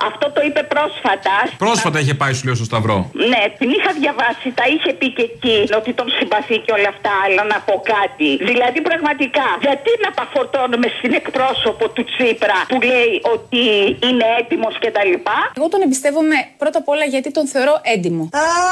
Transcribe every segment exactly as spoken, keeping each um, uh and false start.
Αυτό το είπε πρόσφατα. Πρόσφατα είχε πάει, σου λέω, στο Σταυρό. Ναι, την είχα διαβάσει, τα είχε πει και εκεί ότι τον συμπαθεί και όλα αυτά, αλλά να πω κάτι. Δηλαδή, πραγματικά, γιατί να τα φορτώνουμε στην εκπρόσωπο του Τσίπρα που λέει ότι είναι έτοιμος κτλ. Εγώ τον εμπιστεύομαι πρώτα απ' όλα γιατί τον θεωρώ έντιμο.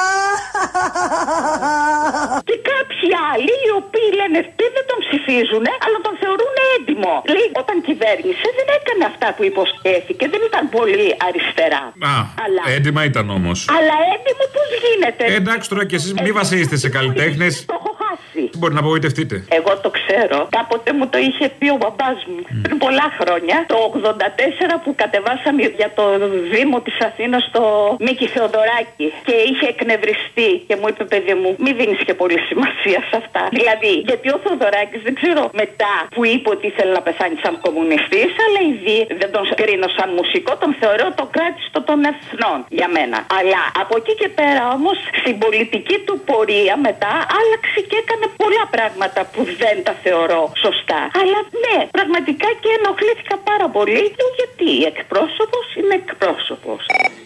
Και κάποιοι άλλοι οι οποίοι λένε δεν τον ψηφίζουν, αλλά τον θεωρούν έντιμο. Λέει, όταν κυβέρνησε δεν έκανε αυτά που υποσχέθηκε, δεν ήταν πολύ αριστερά. Α, αλλά... έντιμα ήταν όμως. Αλλά έντιμο πώς γίνεται. Ε, εντάξει τώρα κι εσείς μη βασίζεστε σε καλλιτέχνες. Το έχω χάσει. Μπορεί να απογοητευτείτε. Εγώ το ξέρω. Κάποτε μου το είχε πει ο μπαμπάς μου. Mm. Πριν πολλά χρόνια, το ογδόντα τέσσερα που κατεβάσαμε για το Δήμο της Αθήνας στο Μίκη Θεοδωράκη. Και είχε εκνευριστεί και μου είπε, παιδί μου, μη δίνεις και πολύ σημασία σε αυτά. Δηλαδή, γιατί ο Θεοδωράκης δεν ξέρω μετά που είπε ότι ήθελε να πεθάνει σαν κομμουνιστής, αλλά ήδη δεν τον κρίνω σαν μουσικό, τον θεωρώ το κράτιστο των εθνών για μένα. Αλλά από εκεί και πέρα όμως, στην πολιτική του πορεία μετά άλλαξε και έκανε πολλά πράγματα που δεν τα θεωρώ σωστά. Αλλά ναι, πραγματικά και ενοχλήθηκα πάρα πολύ. Γιατί εκπρόσωπος είναι εκπρόσωπος.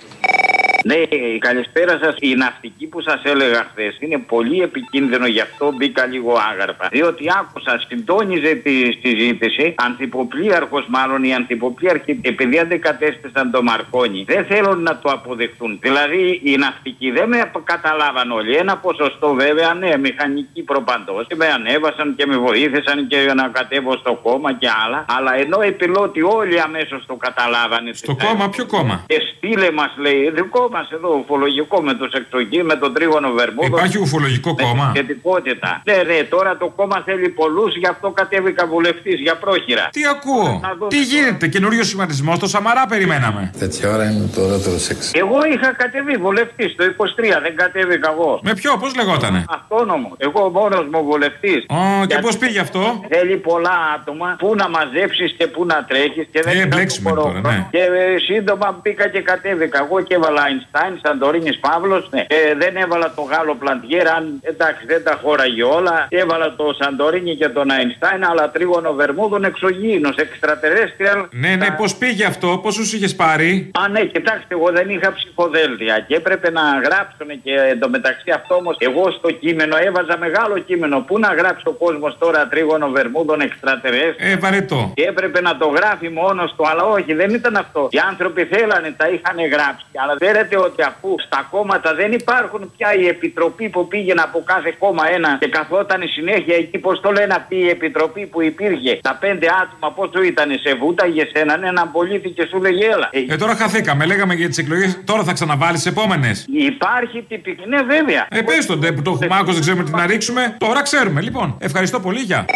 Ναι, καλησπέρα σας. Η ναυτική που σας έλεγα χθες είναι πολύ επικίνδυνο, γι' αυτό μπήκα λίγο άγαρπα. Διότι άκουσα, συντόνιζε τη συζήτηση, ανθυποπλοίαρχος μάλλον, οι ανθυποπλοίαρχοι, επειδή αντεκατέστησαν το Μαρκόνι, δεν θέλουν να το αποδεχτούν. Δηλαδή οι ναυτικοί δεν με καταλάβαν όλοι. Ένα ποσοστό βέβαια, ναι, μηχανικοί προπαντός, και με ανέβασαν και με βοήθησαν και να κατέβω στο κόμμα και άλλα. Αλλά ενώ οι πιλότοι όλοι αμέσως το καταλάβανε. Στο κόμμα, ποιο κόμμα? Και στείλε μας, λέει, δικό μας εδώ, ουφολογικό με τους εξωγείς, με τον τρίγωνο Βερμούδο. Υπάρχει ουφολογικό κόμμα? Σχετικότητα. Ναι, ναι, τώρα το κόμμα θέλει πολλούς, γι' αυτό κατέβηκα βουλευτής για πρόχειρα. Τι ακούω? Τι γίνεται, καινούριο σχηματισμό, στο Σαμαρά περιμέναμε. Τέτοια ώρα είναι το ωραίο σεξ. Εγώ είχα κατεβεί βουλευτής το είκοσι τρία, δεν κατέβηκα εγώ. Με ποιο, πώς λεγότανε? Αυτόνομο. Εγώ μόνος μου βουλευτής. Ω, και πώς πήγε αυτό? Θέλει πολλά άτομα, πού να μαζέψεις και πού να τρέχεις και δεν ε, μπλέξουμε τώρα, ναι. Και ε, σύντομα πήγα και κατέβηκα. Εγώ και έβαλα Αϊνστάιν, Σαντορίνης Παύλος, ναι. Ε, δεν έβαλα το Γάλλο Πλαντιέρ, αν εντάξει δεν τα χώραγε όλα. Έβαλα το Σαντορίνη και τον Αϊνστάιν, αλλά τρίγωνο Βερμούδων εξωγήινος, εξτρατερέστριαλ. Ναι, ναι, πώς πήγε αυτό, πόσους είχες πάρει? Α, ναι, κοιτάξτε, εγώ δεν είχα ψηφοδέλτια και έπρεπε να γράψουν και εντωμεταξύ αυτό όμως. Εγώ στο κείμενο έβαζα μεγάλο κείμενο. Πού να γράψει ο κόσμος τώρα τρίγωνο Βερμούδων εξτρατερέστριαλ? Ε, βαρετό. Και έπρεπε να το γράφει μόνος του, αλλά όχι, δεν ήταν αυτό. Οι άνθρωποι θέλανε, τα είχαν γράψει. Αλλά ξέρετε ότι αφού στα κόμματα δεν υπάρχουν πια η επιτροπή που πήγαινε από κάθε κόμμα ένα και καθόταν συνέχεια εκεί, πώς το λένε αυτή η επιτροπή που υπήρχε, τα πέντε άτομα, πώς το ήταν, σε βούταγε έναν έναν πολίτη και σου λέγε έλα. Ε, τώρα χαθήκαμε, λέγαμε για τις εκλογές, τώρα θα ξαναβάλεις τις επόμενες. Υπάρχει τυπική, ναι, βέβαια. Ε, πες τον που το έχουμε άκουσει, δεν ξέρουμε τι να ρίξουμε. Τώρα ξέρουμε, λοιπόν. Ευχαριστώ πολύ, γεια.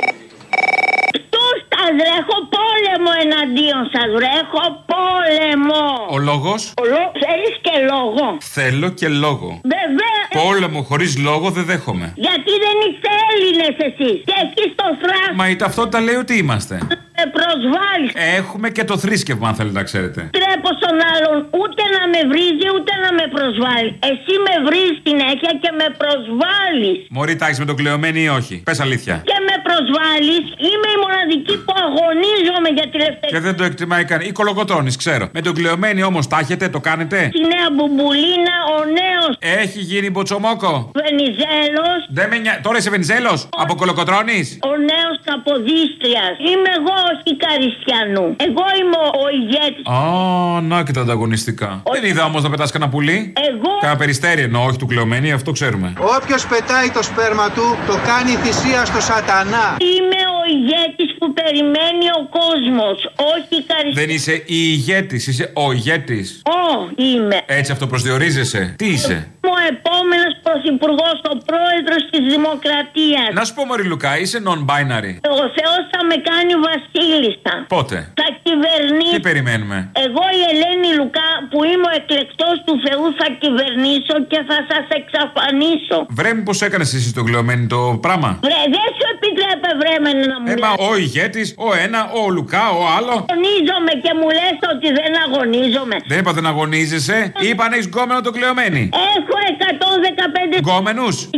Βρε, έχω πόλεμο εναντίον σας, βρε, έχω πόλεμο. Ο λόγος? Ο λό... Θέλεις και λόγο? Θέλω και λόγο. Βέβαια. Πόλεμο χωρίς λόγο δεν δέχομαι. Γιατί δεν είστε Έλληνες εσείς? Και εκεί στο θράσο. Μα η ταυτότητα λέει ότι είμαστε. Με προσβάλλεις. Έχουμε και το θρήσκευμα, αν θέλετε να ξέρετε. Τρέπω στον άλλον ούτε να με βρίζει ούτε να με προσβάλλει. Εσύ με βρίζεις συνέχεια και με προσβάλλεις. Μωρή, τα έχεις με τον κλεωμένη ή όχι? Πες αλήθεια. Και με προσβάλλεις. Είμαι η μοναδική που αγωνίζομαι για τη ελευθερία. Και δεν το εκτιμάει κανείς. Ή κολοκοτρώνεις, ξέρω. Με τον κλεωμένη όμως τα έχετε, το κάνετε? Τη νέα μπουμπουλίνα, ο νέος. Έχει γίνει μποτσομόκο. Βενιζέλος. Δεν με νοιάζει. Τώρα είσαι Βενιζέλος? Ο... Από κολοκοτρώνεις? Ο νέος Καποδίστριας. Είμαι εγώ, όχι Καριστιανού. Εγώ είμαι ο ηγέτης. Α, να και τα ανταγωνιστικά. Ο... Δεν είδα όμως να πετάς κανένα πουλί. Εγώ. Κάνα περιστέρι εννοώ, όχι του κλεωμένη, αυτό ξέρουμε. Όποιος πετάει το σπέρμα του, το κάνει θυσία στο σατανά. Είμαι ο ηγέτης που περιμένει ο κόσμος, όχι Καριστιανού. Δεν είσαι η ηγέτης, είσαι ο ηγέτης. Ω, είμαι. Έτσι αυτοπροσδιορίζεσαι. Τι είσαι? Ο επόμενος πρωθυπουργός, ο πρόεδρος της Δημοκρατίας. Να σου πω, Μωρή Λουκά, είσαι non-binary. Ο Θεός θα με κάνει βασίλισσα. Πότε? Θα κυβερνήσω. Τι περιμένουμε? Εγώ η Ελένη Λουκά που είμαι ο εκλεκτός του Θεού θα κυβερνήσω και θα σας εξαφανίσω. Βρε, μήπως έκανες εσύ το κλεωμένη το πράγμα? Βρε, δεν σου επιτρέπε βρέμενο να μου ε, λες. Μα ο ηγέτης, ο ένα, ο Λουκά, ο άλλο. Αγωνίζομαι και μου λες ότι δεν αγωνίζομαι. Δεν είπα δεν αγωνίζεσαι. Είπα να έχεις γκόμενο το κλεωμένη. Έχω εκατόν δεκαπέντε γκόμενους. εκεί που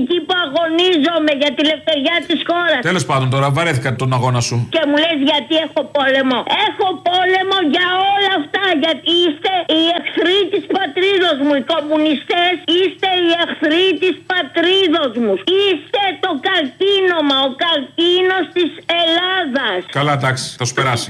αγωνίζομαι για τη λευτεριά της χώρας. Τέλος πάντων, τώρα βαρέθηκα τον αγώνα σου. Και μου λες γιατί έχω πόλεμο. Έχω πόλεμο για όλα αυτά. Γιατί είστε οι εχθροί της πατρίδος μου. Οι κομμουνιστές είστε οι εχθροί της πατρίδος μου. Είστε το καρκίνωμα, ο καρκίνος της Ελλάδας. Καλά, εντάξει, θα σου περάσει.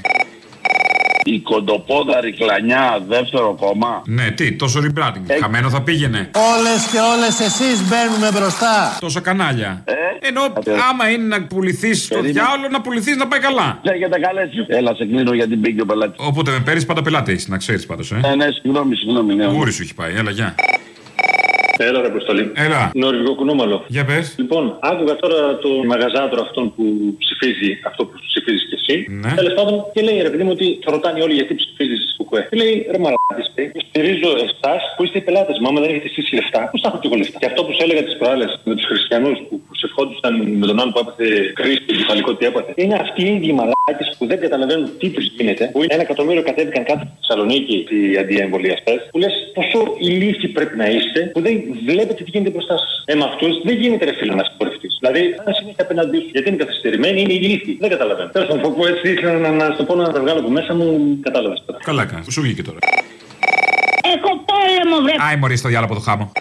Η κοντοπόδαρη κλανιά, δεύτερο κόμμα. Ναι, τι, τόσο rebranding. Ε... Χαμένο θα πήγαινε. Όλες και όλες εσείς μπαίνουμε μπροστά. Τόσα κανάλια. Ε? Ενώ άμα είναι να πουληθείς στο διάολο, να πουληθείς να πάει καλά. Λέγεται καλές. Έλα, σε κλείνω γιατί μπήκε ο πελάτη. Όποτε με παίρνεις, πάντα πελάτη έχεις, να ξέρεις πάντως, ε. Ε, ναι, συγγνώμη, συγγνώμη. Ναι, Γούρι σου έχει πάει, έλα, γεια. Έλα, ρε Αποστολή. Έλα. Νορβηγό κουνούμαλο. Για πες. Λοιπόν, άκουγα τώρα το μαγαζάτρο αυτόν που ψηφίζει αυτό που ψηφίζει κι εσύ. Ναι. Τέλος πάντων, και λέει ρε παιδί μου ότι θα ρωτάνε όλοι γιατί ψηφίζει κουκουέ. Και λέει ρε μαλάκες, στηρίζω εσάς που είστε οι πελάτες μου. Άμα δεν έχετε εσείς λεφτά, πώς θα έχω και εγώ λεφτά. Και αυτό που σου έλεγα τις προάλλες με τους χριστιανούς που προσευχόντουσαν με τον άλλο που έπαθε κρίση και κεφαλικό τι έπαθε. Είναι αυτοί οι ίδιοι μαλάκες που δεν καταλαβαίνουν τι τους γίνεται. Που είναι ένα εκατομμύριο κατέβηκαν κάτω στη Θεσσαλονίκη οι αντιεμβολιαστές. Που λες πόσο ηλίθιοι πρέπει να είστε που δεν βλέπετε τι γίνεται μπροστά σας. Ε, με αυτούς δεν γίνεται ρε φίλε να συγχωρευτείς. Δηλαδή, αν συνέχεια απέναντί σου γιατί είναι καθυστερημένοι, είναι ηλίθιοι. Δεν καταλαβαίνω. Θέλω να πω έτσι, ήθελα να, να στο πω να τα βγάλω από μέσα μου, κατάλαβες τώρα. Καλά κάνεις. Σου βγήκε τώρα. Έχω πόλεμο, βρε. Άι, μωρή στο διάλογο το χάμο.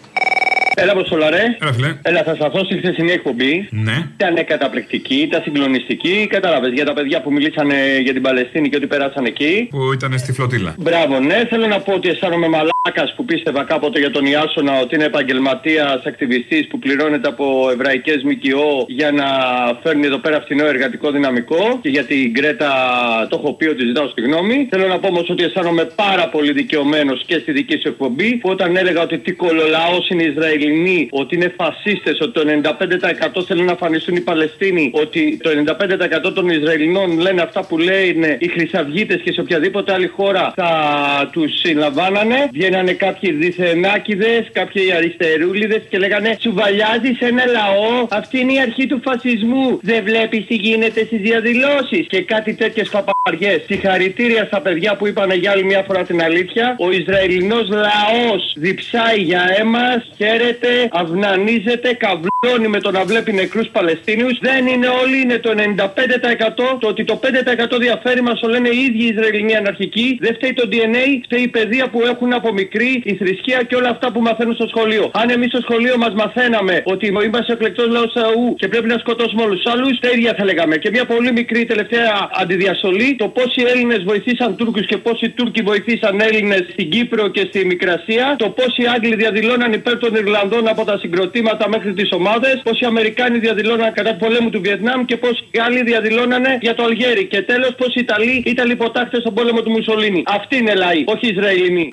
Έλα, Αποστολαρέ. Έλα, φίλε. Έλα, θα σταθώ στη χθεσινή εκπομπή. Ναι. Ήταν καταπληκτική, ήταν συγκλονιστική. Κατάλαβες για τα παιδιά που μιλήσανε για την Παλαιστίνη και ότι πέρασαν εκεί. Που ήταν στη φλωτήλα. Μπράβο, ναι. Θέλω να πω ότι αισθάνομαι μαλάκας που πίστευα κάποτε για τον Ιάσονα ότι είναι επαγγελματίας, ακτιβιστής που πληρώνεται από εβραϊκές ΜΚΟ για να φέρνει εδώ πέρα φθηνό εργατικό δυναμικό. Και για την Γκρέτα το έχω πει ότι ζητάω συγγνώμη. Θέλω να πω όμως ότι αισθάνομαι πάρα πολύ δικαιωμένος και στη δική σου εκπομπή που όταν έλεγα ότι τι κολολαός είναι Ισραηλ. Ότι είναι φασίστες, ότι το ενενήντα πέντε τοις εκατό θέλουν να φανιστούν οι Παλαιστίνοι, ότι το ενενήντα πέντε τοις εκατό των Ισραηλινών λένε αυτά που λένε οι χρυσαυγίτες και σε οποιαδήποτε άλλη χώρα θα τους συλλαμβάνανε. Βγαίνανε κάποιοι διθενάκηδες, κάποιοι αριστερούλιδες και λέγανε «Τσουβαλιάζεις ένα λαό, αυτή είναι η αρχή του φασισμού. Δεν βλέπεις τι γίνεται στις διαδηλώσεις» και κάτι τέτοιες παπαριές. Συγχαρητήρια στα παιδιά που είπανε για άλλη μια φορά την αλήθεια. Ο Ισραηλινός λαός διψάει για αίμα, χαίρεται, αυνανίζεται, καβλώνει με το να βλέπει νεκρούς Παλαιστίνιους. Δεν είναι όλοι, είναι το ενενήντα πέντε τοις εκατό. Το ότι το πέντε τοις εκατό διαφέρει μας το λένε οι ίδιοι οι Ισραηλινοί αναρχικοί. Δεν φταίει το ντι εν έι, φταίει η παιδεία που έχουν από μικρή, η θρησκεία και όλα αυτά που μαθαίνουν στο σχολείο. Αν εμείς στο σχολείο μας μαθαίναμε ότι είμαστε εκλεκτός λαός Σαού και πρέπει να σκοτώσουμε όλους τους άλλους, τα ίδια θα λέγαμε. Και μια πολύ μικρή τελευταία αντιδιαστολή, το πόσοι Έλληνες βοηθήσαν Τούρκους και πόσοι Τούρκοι βοηθήσαν Έλληνες στην Κύπρο και στη Μικρασία, το πόσοι Άγγλοι διαδηλώναν υπέρ των Ιρλανδών από τα συγκροτήματα μέχρι τις ομάδες, πόσοι Αμερικάνοι διαδηλώναν κατά του πολέμου του Βιετνάμ και πόσοι Γάλλοι διαδηλώνανε για το Αλγέρι. Και τέλος, πόσοι Ιταλοί ήταν υποτάχτες στον πόλεμο του Μουσολίνη. Αυτοί είναι λαοί, όχι Ισραηλινοί.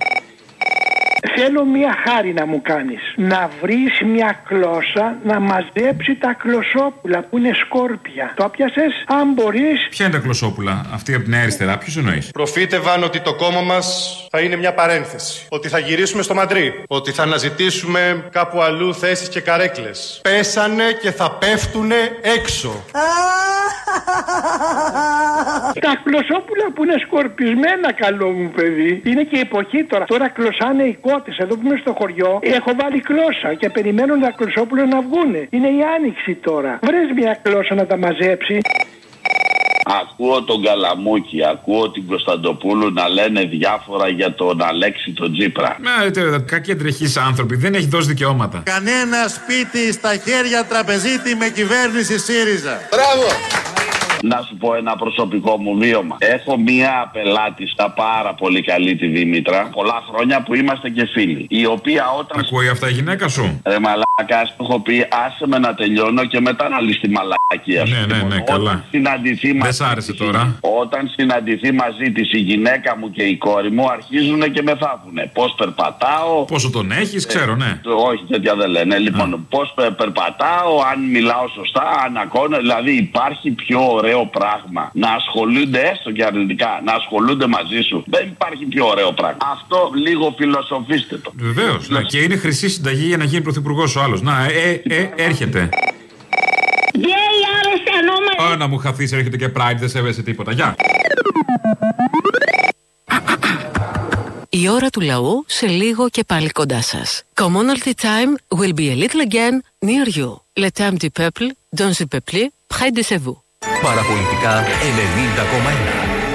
Θέλω μια χάρη να μου κάνεις. Να βρεις μια κλώσσα να μαζέψει τα κλωσόπουλα που είναι σκόρπια. Το πιάσες, αν μπορείς. Ποια είναι τα κλωσόπουλα, αυτή από την αριστερά, ποιος εννοείς? Προφήτευαν ότι το κόμμα μας θα είναι μια παρένθεση. Ότι θα γυρίσουμε στο Μαντρί. Ότι θα αναζητήσουμε κάπου αλλού θέσεις και καρέκλες. Πέσανε και θα πέφτουνε έξω. Τα κλωσόπουλα που είναι σκορπισμένα, καλό μου παιδί. Είναι και εποχή τώρα. Τώρα κλωσάνε οι κότες. Εδώ που είμαι στο χωριό, έχω βάλει κλώσσα και περιμένουν τα κλωσόπουλα να βγούνε. Είναι η άνοιξη τώρα. Βρες μια κλώσσα να τα μαζέψει. Ακούω τον Καλαμούκη, ακούω την Κωνσταντοπούλου να λένε διάφορα για τον Αλέξη τον Τσίπρα. Μα κακοί εντρεχείς άνθρωποι, δεν έχει δώσει δικαιώματα. Κανένα σπίτι στα χέρια τραπεζίτη με κυβέρνηση ΣΥΡΙΖΑ. Μπράβο! Να σου πω ένα προσωπικό μου βίωμα. Έχω μία πελάτιστα πάρα πολύ καλή, τη Δήμητρα, πολλά χρόνια που είμαστε και φίλοι. Η οποία όταν. Ακούει αυτά η γυναίκα σου? Ρε μαλάκα, σου έχω πει, άσε με να τελειώνω και μετά να λύσει τη μαλακία σου. Ναι, ναι, ναι, καλά. Δεν σ' άρεσε τώρα. Όταν συναντηθεί μαζί της η γυναίκα μου και η κόρη μου, αρχίζουν και με θάβουνε. Πώς περπατάω. Πόσο τον έχεις, ξέρω, ναι. Ε, όχι, τέτοια δεν λένε. Λοιπόν, πώς περπατάω, αν μιλάω σωστά, αν ακόνο. Δηλαδή υπάρχει πιο ωραίο. Ωραίο πράγμα να ασχολούνται έστω και αρνητικά, να ασχολούνται μαζί σου. Δεν υπάρχει πιο ωραίο πράγμα. Αυτό λίγο φιλοσοφήστε το. Βεβαίως. Ναι. Και είναι χρυσή συνταγή για να γίνει πρωθυπουργός ο άλλος. Να, ε, ε, έρχεται. Γκέι, άρρωστα ανώμαλοι. Ω, να μου χαθείς, έρχεται και Pride, δεν σέβεσαι τίποτα. Γεια. Η ώρα του λαού σε λίγο και πάλι κοντά σας. Commonalty time will be a little again near you. Le temps du peuple, dans ce peuple, près de chez vous. Παραπολιτικά ενενήντα κόμμα ένα.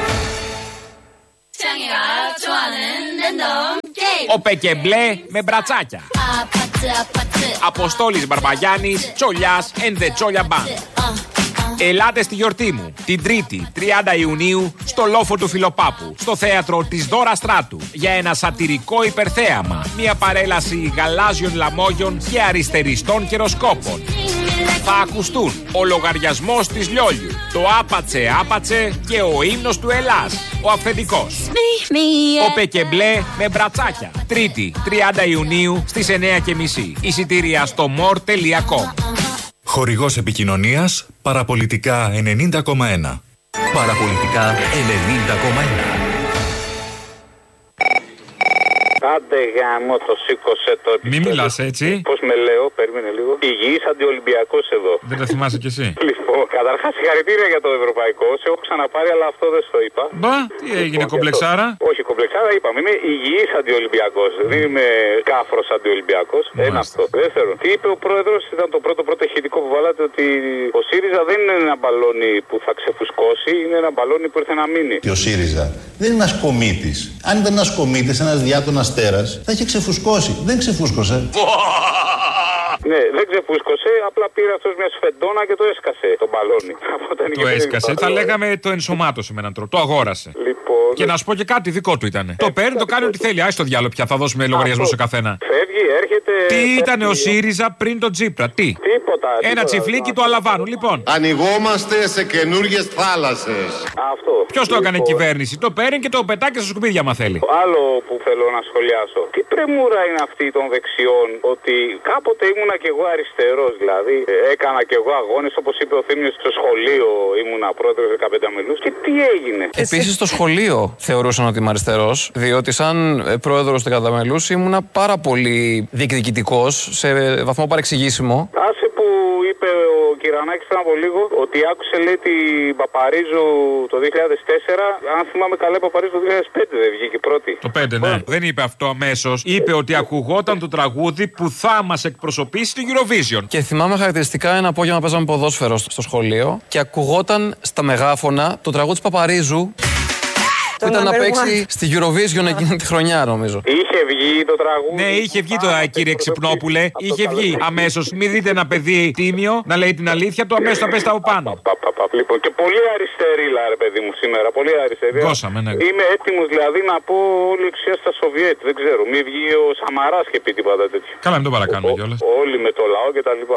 Ο Πεκεμπλέ με μπρατσάκια. Αποστόλης Μπαρμπαγιάννης, Τσολιάς and the Τσόλια Band. Ελάτε στη γιορτή μου, την Τρίτη, τριάντα Ιουνίου, στο λόφο του Φιλοπάπου, στο θέατρο της Δώρα Στράτου, για ένα σατυρικό υπερθέαμα. Μια παρέλαση γαλάζιων λαμόγιων και αριστεριστών καιροσκόπων. Θα ακουστούν ο λογαριασμός της Λιόλιου, το άπατσε άπατσε και ο ύμνος του Ελλάς, ο αυθεντικός. Ο Πεκεμπλέ με μπρατσάκια. Τρίτη, τριάντα Ιουνίου στις εννιά και μισή. Εισιτήρια στο μορ τελεία κομ. Χορηγός επικοινωνίας Παραπολιτικά ενενήντα κόμμα ένα. Παραπολιτικά ενενήντα κόμμα ένα. Άντε γάμο, το σήκωσε το επεισόδιο. Μη μιλάς έτσι. Πώς με λέω, περίμενε λίγο. Υγιής αντιολυμπιακός εδώ. Δεν το θυμάσαι κι εσύ. Λοιπόν, καταρχάς συγχαρητήρια για το ευρωπαϊκό. Σε έχω ξαναπάρει, αλλά αυτό δεν στο είπα. Μπα, τι έγινε, κομπλεξάρα. Όχι, κομπλεξάρα είπαμε. Είμαι υγιής αντιολυμπιακός. Δεν είμαι κάφρος αντιολυμπιακός. Ένα αυτό. Δεύτερον, τι είπε ο πρόεδρος, ήταν το πρώτο πρώτο ηχητικό που βάλατε, ότι ο ΣΥΡΙΖΑ δεν είναι ένα μπαλόνι που θα ξεφουσκώσει, είναι ένα μπαλόνι που ήρθε να μείνει. Και ο ΣΥΡΙΖΑ δεν είναι ένας κομίτης. Αν ήταν ένας κομίτης, ένας διάτονας τέρας, θα είχε ξεφουσκώσει. Δεν ξεφούσκωσε. Ναι, δεν ξεφούσκωσε, απλά πήρε αυτός μια σφεντόνα και το έσκασε το μπαλόνι. Το έσκασε, θα λέγαμε το ενσωμάτωσε με έναν τρόπο. Το αγόρασε. Λοιπόν, και να σου πω και κάτι, δικό του ήταν. Το παίρνει, το κάνει ό,τι θέλει. Άι στο διάλογο πια, θα δώσουμε λογαριασμό σε καθένα. Φεύγει, έρχεται. Τι ήταν ο ΣΥΡΙΖΑ πριν τον Τζίπρα, τι. Τίποτα. Ένα τσιφλίκι του Αλαβάνου, λοιπόν. Ανοιγόμαστε σε καινούργιες θάλασσες. Αυτό. Ποιος το έκανε κυβέρνηση, το παίρνει και το πετάει στα σκουπίδια, άμα θέλει. Άλλο που θέλω να σχολιάσω. Τι πρεμούρα είναι αυτή των δεξιών, ότι κάποτε ήμουνα κι εγώ αριστερός, δηλαδή έκανα κι εγώ αγώνες, όπως είπε ο Θήμιος, στο σχολείο ήμουνα πρόεδρος δεκαπέντε μελούς. Και τι έγινε. Επίσης στο σχολείο θεωρούσαν ότι είμαι αριστερός, διότι σαν πρόεδρος δεκαπέντε μελούς ήμουνα πάρα πολύ διεκδικητικός, σε βαθμό παρεξηγήσιμο. Άσε που είπε ο Κυρανάκης πριν από λίγο, ότι άκουσε, λέει, την Παπαρίζου το δύο χιλιάδες τέσσερα. Αν θυμάμαι καλά, η Παπαρίζου το δύο χιλιάδες πέντε δεν βγήκε πρώτη. Το πέντε, ναι. Δεν είπε αυτό αμέσως. Είπε ότι ακουγόταν το τραγούδι που θα μας εκπροσωπήσει στο Eurovision. Και θυμάμαι χαρακτηριστικά ένα απόγευμα παίζαμε ποδόσφαιρο στο σχολείο και ακουγόταν στα μεγάφωνα το τραγούδι της Παπαρίζου. Που ήταν να παίξει στη Eurovision εκείνη τη χρονιά, νομίζω. Είχε βγει το τραγούδι. Ναι, είχε βγει το κύριε Ξυπνόπουλε. Είχε βγει αμέσως. Μην δείτε ένα παιδί τίμιο να λέει την αλήθεια του, αμέσως να πέσει από πάνω. Λοιπόν, και πολύ αριστερή, ρε παιδί μου, σήμερα. Πολύ αριστερή. Δώσαμε, ναι. Είμαι έτοιμος δηλαδή να πω όλη η εξουσία στα Σοβιέτ. Δεν ξέρω. Μην βγει ο Σαμαράς και πει τίποτα τέτοιο. Καλά, μην το παρακάνουμε κιόλας. Όλοι με το λαό και τα λοιπά.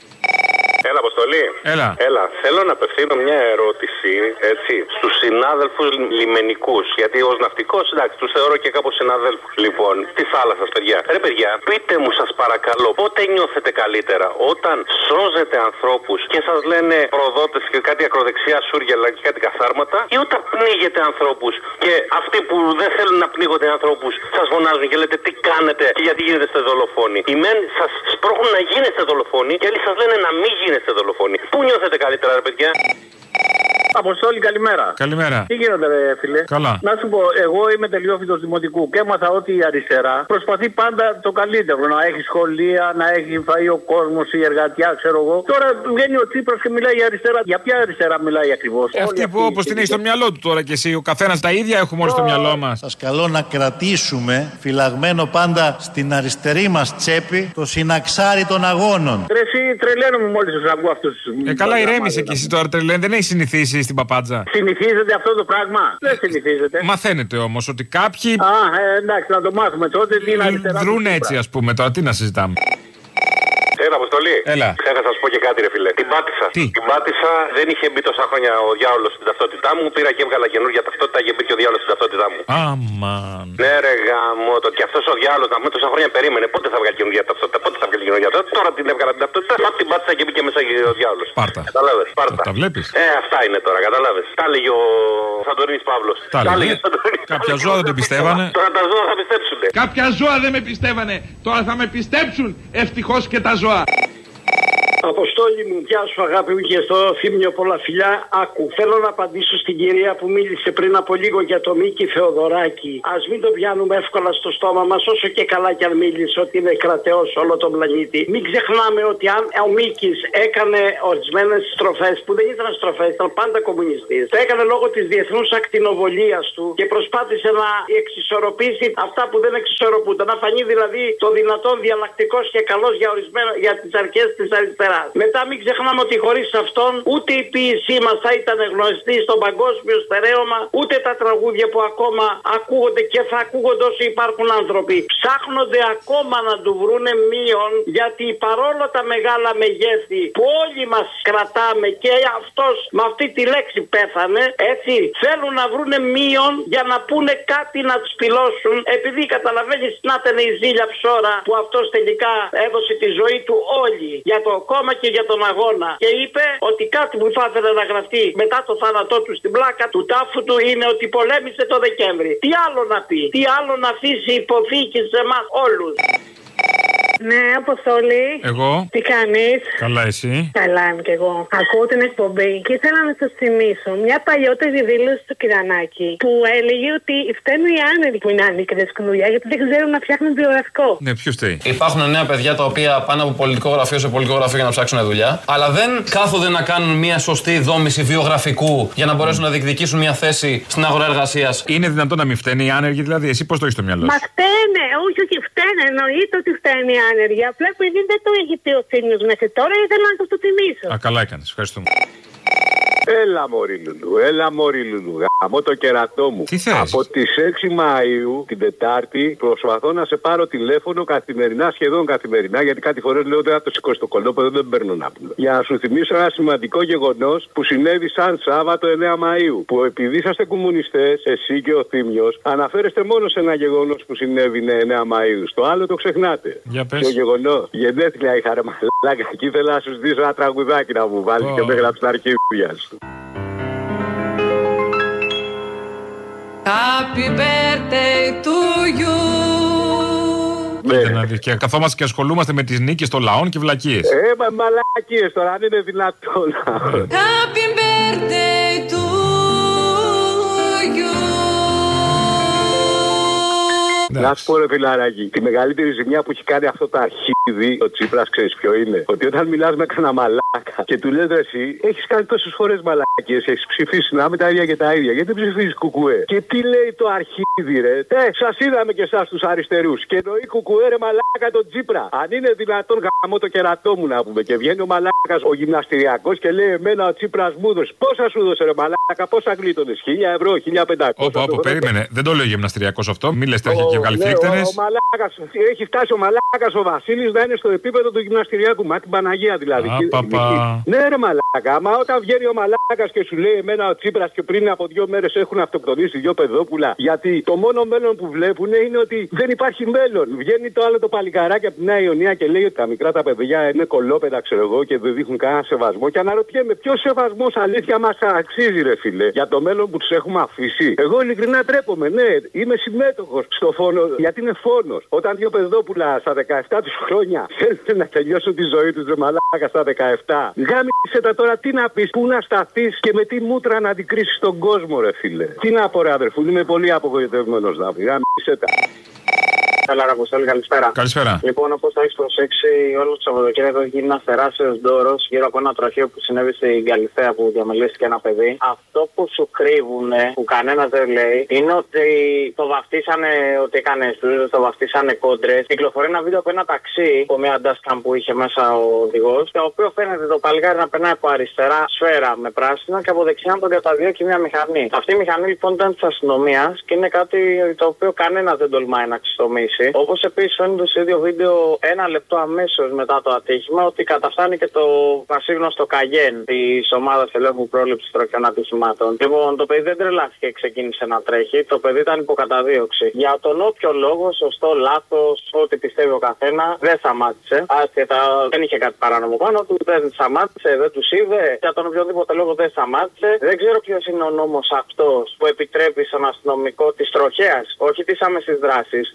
Έλα, Αποστολή. Έλα. Έλα. Θέλω να απευθύνω μια ερώτηση, έτσι, στους συνάδελφους λιμενικούς. Γιατί ως ναυτικός, εντάξει, τους θεωρώ και κάπως συναδέλφους. Λοιπόν, τη θάλασσα, παιδιά. Ρε, παιδιά, πείτε μου, σας παρακαλώ, πότε νιώθετε καλύτερα, όταν σώζετε ανθρώπους και σας λένε προδότες και κάτι ακροδεξιά σούργελα και κάτι καθάρματα, ή όταν πνίγετε ανθρώπους και αυτοί που δεν θέλουν να πνίγονται ανθρώπους σας φωνάζουν και λέτε τι κάνετε και γιατί γίνετε δολοφόνοι. Οι μεν σας σπρώχνουν να γίνεστε δολοφόνοι και άλλοι σας λένε να μην γίνεστε δολοφόνοι. Πού νιώθετε καλύτερα, ρε παιδιά? Αποστόλη, καλημέρα. Καλημέρα. Τι γίνονται, ρε φίλε? Καλά. Να σου πω, εγώ είμαι τελειόφοιτος δημοτικού και έμαθα ότι η αριστερά προσπαθεί πάντα το καλύτερο. Να έχει σχολεία, να έχει φαΐ ο κόσμος, η εργατιά, ξέρω εγώ. Τώρα βγαίνει ο Τσίπρας και μιλάει για αριστερά. Για ποια αριστερά μιλάει ακριβώς? Ε, αυτή που όπως την έχει στο μυαλό του τώρα κι εσύ. Ο καθένας τα ίδια έχουμε όλοι στο μυαλό μας. Σας καλώ να κρατήσουμε φυλαγμένο πάντα στην αριστερή μας τσέπη το συναξάρι των αγώνων. Ρε, εσύ τρελαίνομαι μόλις τους ακούω αυτούς. Ε, καλά, ηρέμησε κι εσύ τώρα, τρελαίνε. Δεν έχει συνηθίσει στην παπάτζα. Συνηθίζεται αυτό το πράγμα? Δεν συνηθίζεται. Μαθαίνετε όμως ότι κάποιοι. Α, ε, εντάξει, να το μάθουμε τότε. Τι είναι αριστερά. Δρούν έτσι, ας πούμε, τώρα τι να συζητάμε. Έλα, Αποστολή. Έλα. Ξέχασα να σου πω και κάτι, ρε φίλε. Την πάτησα. Τι? Την πάτησα, δεν είχε μπει τόσα χρόνια ο διάολος στην ταυτότητά μου. Πήρα και έβγαλα καινούργια ταυτότητα και μπήκε ο διάολος στην ταυτότητά μου. Αμάν. Ναι, ρε γάμο, το και αυτό ο διάολος να πούμε τόσα χρόνια περίμενε. Πότε θα βγάλει καινούργια ταυτότητα, πότε θα βγάλει καινούργια ταυτότητα. Τώρα την έβγαλα την ταυτότητα, απλά την πάτησα και μπήκε μέσα ο διάολος. Πάρτα. Καταλάβες. Πάρτα. Τα βλέπεις. Ε, αυτά είναι τώρα, καταλάβες. Τα έλεγε ο Σαντορίνης Παύλος. Τα έλεγε. Κάποια ζώα δεν το πιστεύανε. Τώρα τα ζώα θα πιστέψουν. Κάποια ζώα δεν με πιστεύανε. Τώρα θα με πιστέψουν ευτυχώς και τα ζώα. Αποστόλη μου, γεια σου αγάπη μου και στο Θύμιο πολλά φιλιά. Άκου, θέλω να απαντήσω στην κυρία που μίλησε πριν από λίγο για το Μίκη Θεοδωράκη. Ας μην το πιάνουμε εύκολα στο στόμα μας, όσο και καλά κι αν μίλησε ότι είναι κρατεός όλο τον πλανήτη. Μην ξεχνάμε ότι αν ο Μίκης έκανε ορισμένες στροφές που δεν ήταν στροφές, ήταν πάντα κομμουνιστής. Το έκανε λόγω της διεθνούς ακτινοβολίας του και προσπάθησε να εξισορροπήσει αυτά που δεν εξισορροπούνται. Να φανεί δηλαδή το δυνατόν διαλλακτικός και καλός για, για τις αρχές της αριστεράς. Μετά μην ξεχνάμε ότι χωρίς αυτόν ούτε η ποίησή μας θα ήταν γνωστή στο παγκόσμιο στερέωμα, ούτε τα τραγούδια που ακόμα ακούγονται και θα ακούγονται όσο υπάρχουν άνθρωποι. Ψάχνονται ακόμα να του βρούνε μείον, γιατί παρόλο τα μεγάλα μεγέθη που όλοι μας κρατάμε και αυτός με αυτή τη λέξη πέθανε, έτσι θέλουν να βρούνε μείον για να πούνε κάτι να τους πυλώσουν, επειδή καταλαβαίνεις να ήταν η ζήλια ψώρα που αυτός τελικά έδωσε τη ζωή του όλη για το κόμμα και για τον αγώνα. Και είπε ότι κάτι που θα ήθελε να γραφτεί μετά το θάνατό του στην πλάκα του τάφου του είναι ότι πολέμησε το Δεκέμβρη. Τι άλλο να πει, τι άλλο να αφήσει υποθήκη σε εμάς όλους. Ναι, Αποστόλη. Εγώ. Τι κάνεις? Καλά, εσύ? Καλά είμαι κι εγώ. Ακούω την εκπομπή και ήθελα να σας θυμίσω μια παλιότερη δήλωση του Κυρανάκη που έλεγε ότι φταίνουν οι άνεργοι που είναι άνικρες κνουλιά γιατί δεν ξέρουν να φτιάχνουν βιογραφικό. Ναι, ποιο φταίει? Υπάρχουν νέα παιδιά τα οποία πάνε από πολιτικό γραφείο σε πολιτικό γραφείο για να ψάξουν δουλειά, αλλά δεν κάθονται να κάνουν μια σωστή δόμηση βιογραφικού για να μπορέσουν να διεκδικήσουν μια θέση στην αγορά εργασίας. Είναι δυνατόν να μην φταίνει οι άνεργοι, δηλαδή? Εσύ πώς το έχεις στο μυαλό σου? Μα φταίνε, όχι, όχι, φταίνε. Εννοείται ότι φταίνε οι άνεργοι. Απλά επειδή δεν το έχει πει ο Θήμιος μέχρι τώρα, ήθελα να σας το θυμίσω. Α, καλά έκανες. Ευχαριστούμε. Έλα μωρή Λουλού, έλα μωρή Λουλού, γαμώ το κερατό μου. Τι θες? Από τις έξι Μαΐου, την Τετάρτη, προσπαθώ να σε πάρω τηλέφωνο καθημερινά, σχεδόν καθημερινά, γιατί κάτι φορές λέω δεν θα το σηκώσει το κολόπεδο, δεν παίρνω να πούμε. Για να σου θυμίσω ένα σημαντικό γεγονός που συνέβη σαν Σάββατο εννέα Μαΐου. Που επειδή είσαστε κομμουνιστές, εσύ και ο Θήμιος, αναφέρεστε μόνο σε ένα γεγονός που συνέβη εννέα Μαΐου. Στο άλλο το ξεχνάτε. Για πες. Ποιο γεγονός? Γενέθλια είχα ρε μαλάκα, και ήθελα να σου ζητήσω ένα τραγουδάκι να μου βάλεις oh. και με γράψει τα αρχίδια σου. Happy birthday to you. Ναι. Και καθόμαστε και ασχολούμαστε με τις νίκες των λαών και βλακίες. Ε, μα μαλακίες τώρα, αν είναι δυνατόν. Happy birthday to you. Να σου πω ρε φιλαράκι, τη μεγαλύτερη ζημιά που έχει κάνει αυτό το αρχίδι, ο Τσίπρας, ξέρεις ποιο είναι? Ότι όταν μιλάς με κανένα μαλάκα και του λες εσύ, έχεις κάνει τόσες φορές μαλακίες, έχεις ψηφίσει να με τα ίδια και τα ίδια, γιατί δεν ψηφίζεις κουκουέ? Και τι λέει το αρχίδι ρε? Ε, σας είδαμε και εσάς τους αριστερούς. Και εννοεί κουκουέ ρε μαλάκα τον Τσίπρα. Αν είναι δυνατόν γαμώ το κερατό μου να πούμε. Και βγαίνει ο μαλάκας ο γυμναστηριακός και λέει εμένα ο Τσίπρας μου δώσε. Πόσα σου δώσε ρε μαλάκα, πόσα γλίτωνες? Χίλια ευρώ, χίλια πεντακόσια. Όπα, όπα, περίμενε. Δεν το λέω γυμναστηριακός αυτό. Μη λες τέτοια και βγάλει φλίκτενες. Ο μαλάκας, έχει φτάσει ο μαλάκας ο Βασίλης να είναι στο επίπεδο του γυμναστηριακού. Μα την Παναγία δηλαδή. Α, παπα. Ναι ρε μαλάκα, μα όταν βγαίνει ο μαλάκας και σου λέει εμένα ο Τσίπρας και πριν από δύο μέρες έχουν αυτοκτονήσει δύο παιδόπουλα. Γιατί το μόνο μέλλον που βλέπουν είναι ότι δεν υπάρχει μέλλον. Βγαίνει το άλλο το παλικαράκι από τη Νέα Ιωνία και λέει ότι τα μικρά τα παιδιά είναι κολόπεδα, ξέρω εγώ, και δεν δείχνουν κανένα σεβασμό. Και αναρωτιέμαι ποιο σεβασμό αλήθεια μας αξίζει, ρε φίλε, για το μέλλον που τους έχουμε αφήσει. Εγώ ειλικρινά τρέπομαι, ναι, είμαι συμμέτοχος στο φόνο, γιατί είναι φόνος. Όταν δύο παιδόπουλα στα δεκαεπτά τους χρόνια θέλουν να τελειώσουν τη ζωή τους, ρε μαλάκα, στα δεκαεπτά. Γάμισε τα τώρα, τι να πεις, πού να σταθείς και με τι μούτρα να αντικρίσεις τον κόσμο, ρε φίλε. Τι να πω, ρε αδερφού, είμαι πολύ απογοητευμένος να πει. Γάμισε τα. Καλά, Αποστόλη, καλησπέρα. Καλησπέρα. Λοιπόν, όπως θα έχεις προσέξει, όλο το Σαββατοκύριακο έχει γίνει ένα τεράστιο ντόρο γύρω από ένα τροχείο που συνέβη στην Καλυθέα που διαμελήθηκε ένα παιδί. Αυτό που σου κρύβουν, που κανένα δεν λέει, είναι ότι το βαφτίσανε ότι έκανε στούζες, το βαφτίσανε κόντρες. Κυκλοφορεί ένα βίντεο από ένα ταξί, από μια dashcam που είχε μέσα ο οδηγός, το οποίο φαίνεται το παλικάρι να περνάει από αριστερά σφαίρα με πράσινα και από δεξιά να τον καταδιώκει μια μηχανή. Αυτή η μηχανή λοιπόν ήταν της αστυνομίας και είναι κάτι το οποίο κανένα δεν τολμάει να ξεστομίσει. Όπως επίσης φαίνεται στο ίδιο βίντεο ένα λεπτό αμέσως μετά το ατύχημα ότι καταφτάνει και το πασίγνωστο Καγέν της ομάδας ελέγχου πρόληψης τροχιών ατυχημάτων. Λοιπόν, το παιδί δεν τρελάθηκε και ξεκίνησε να τρέχει. Το παιδί ήταν υποκαταδίωξη. Για τον όποιο λόγο, σωστό, λάθος, ό,τι πιστεύει ο καθένα, δεν σταμάτησε. Άσχετα, δεν είχε κάτι παράνομο πάνω του, δεν σταμάτησε, δεν του είδε. Για τον οποιοδήποτε λόγο δεν σταμάτησε. Δεν ξέρω ποιος είναι ο νόμος αυτός που επιτρέπει στον αστυνομικό της τροχέας, όχι της άμεσης δράσης, όχι της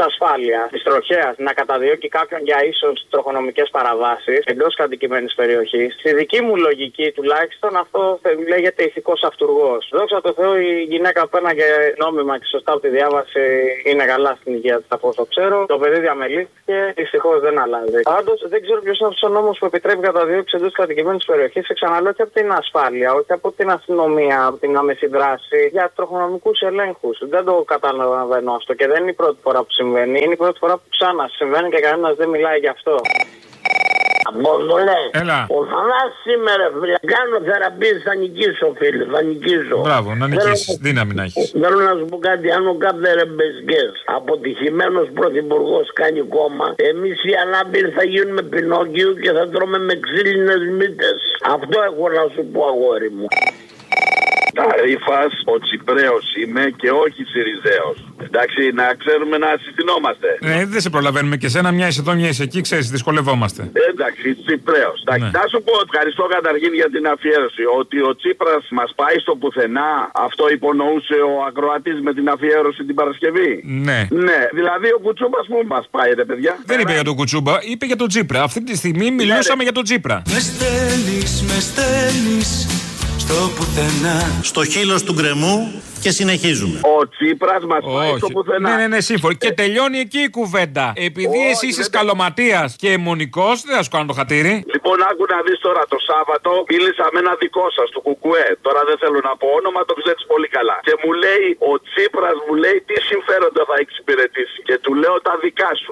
ασφάλεια τη τροχέα να καταδιώκει κάποιον για ίσως τροχονομικές παραβάσεις εντός κατοικημένης περιοχής, στη δική μου λογική τουλάχιστον αυτό λέγεται ηθικός αυτουργός. Δόξα τω Θεώ, η γυναίκα που πέρναγε νόμιμα και σωστά από τη διάβαση είναι καλά στην υγεία της, από όσο ξέρω. Το παιδί διαμελήθηκε, δυστυχώς δεν αλλάζει. Πάντως δεν ξέρω ποιος είναι αυτός ο νόμος που επιτρέπει καταδίωξη εντός κατοικημένης περιοχής. Σε ξαναλέω, και από την ασφάλεια, όχι από την αστυνομία, από την άμεση δράση, για τροχονομικούς ελέγχους. Δεν το καταλαβαίνω αυτό και δεν είναι η πρώτη φορά που συμβαίνει. Είναι η πρώτη φορά που ξανά συμβαίνει και κανένας δεν μιλάει γι' αυτό. Αποστολέ. Έλα. Ο Θανάσης σήμερα, φίλε. Κάνω θεραπεία, θα νικήσω, φίλε. Θα νικήσω. Μπράβο, να νικήσεις. Δύναμη να έχεις. Θέλω να σου πω κάτι. Αν ο Κάπτερ Μπεσκές, αποτυχημένος πρωθυπουργός, κάνει κόμμα, εμείς οι ανάπηροι θα γίνουμε Πινόκιο και θα τρώμε με ξύλινες μύτες. Αυτό έχω να σου πω, αγόρι μου. Ταρίφας, ο Τσιπρέος είμαι και όχι Συριζέος. Εντάξει, να ξέρουμε να συστηνόμαστε. Ε, δεν σε προλαβαίνουμε και σένα, μια είσαι εδώ, μια είσαι εκεί, ξέρεις, δυσκολευόμαστε. Εντάξει, Τσιπρέος. Ναι. Να σου πω, ευχαριστώ καταρχήν για την αφιέρωση. Ότι ο Τσίπρας μας πάει στο πουθενά, αυτό υπονοούσε ο ακροατής με την αφιέρωση την Παρασκευή. Ναι. Ναι, δηλαδή ο Κουτσούμπας που μας πάει, ρε παιδιά. Δεν είπε για τον Κουτσούμπα, είπε για τον Τσίπρα. Αυτή τη στιγμή μιλούσαμε για τον Τσίπρα. Με στέλνεις, με στέλνεις στο πουθενά. Στο χείλος του γκρεμού και συνεχίζουμε. Ο Τσίπρας μας πάει στο πουθενά. Ναι, ναι, ναι, σύμφωνο. Και τελειώνει εκεί η κουβέντα. Επειδή Όχι, εσύ είσαι δεν... σκαλωματίας και αιμονικός, δεν θα σου κάνω το χατήρι. Λοιπόν, άκου να δεις τώρα, το Σάββατο μίλησα με ένα δικό σας του Κουκουέ. Τώρα δεν θέλω να πω όνομα, το ξέρεις πολύ καλά. Και μου λέει, ο Τσίπρας μου λέει τι συμφέροντα θα εξυπηρετήσει. Και του λέω τα δικά σου.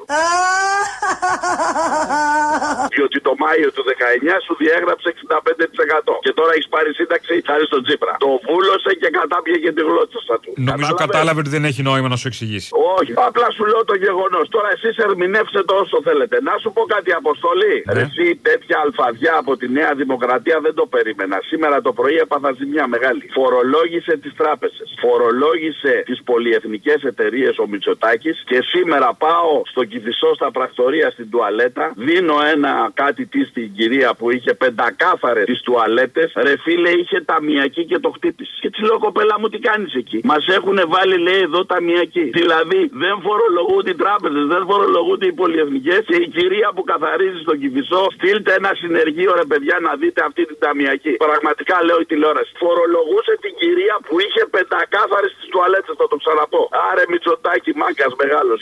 Διότι το Μάιο του δεκαεννιά σου διέγραψε εξήντα πέντε τοις εκατό. Και τώρα έχεις πάρει σύνταξη χάρη στον Τσίπρα. Το βούλωσε και κατάπιεγε τη γλώσσα του. Νομίζω κατάλαβε ότι δεν έχει νόημα να σου εξηγήσει. Όχι, απλά σου λέω το γεγονός. Τώρα εσείς ερμηνεύστε το όσο θέλετε. Να σου πω κάτι, Αποστολή. Ναι. Εσύ τέτοια αλφαδιά από τη Νέα Δημοκρατία δεν το περίμενα. Σήμερα το πρωί έπαθα ζημιά μεγάλη. Φορολόγησε τις τράπεζες. Φορολόγησε τις πολυεθνικές εταιρείες ο Μητσοτάκης. Και σήμερα πάω στο Κηφισό στα πρακτορία στην τουαλέτα. Δίνω ένα κάτι τι στην κυρία που είχε πεντακάθαρες τις τουαλέτες. Ρε φίλε, είχε ταμιακή και το χτύπησε. Και τη λέω, κοπέλα μου, τι κάνεις εκεί. Μας έχουν βάλει, λέει, εδώ ταμιακή. Δηλαδή δεν φορολογούνται οι τράπεζες, δεν φορολογούνται οι πολυεθνικές. Και η κυρία που καθαρίζει στον Κηφισό, στείλτε ένα συνεργείο, ρε παιδιά, να δείτε αυτή την ταμιακή. Πραγματικά λέω η τηλεόραση. Φορολογούσε την κυρία που είχε πεντακάθαρες τις τουαλέτες, θα το ξαναπώ. Άρε Μητσοτάκη, μάγκας μεγάλος.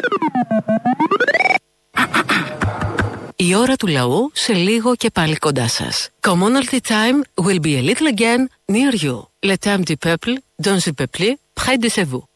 Η ώρα του λαού σε λίγο και πάλι κοντά σας. Commonalty time will be a little again near you. Le temps du peuple, dans le peuple, près de vous.